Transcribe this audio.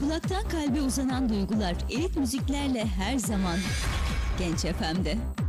Kulaktan kalbe uzanan duygular, elit müziklerle her zaman Genç FM'de.